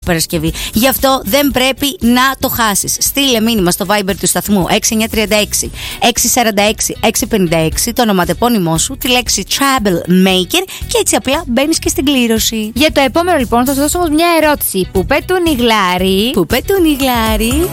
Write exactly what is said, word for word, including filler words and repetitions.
Παρασκευή. Γι' αυτό δεν πρέπει να το χάσεις. Στείλε μήνυμα στο Viber του σταθμού έξι εννιά τρία έξι έξι τέσσερα έξι έξι πέντε έξι, το ονοματεπώνυμό σου, τη λέξη Troublemaker και έτσι απλά μπαίνεις και στην κλήρωση. Για το επόμενο λοιπόν θα σου δώσω όμως μια ερώτηση. Που πετούν οι γλάροι. Που πετούν οι γλάροι.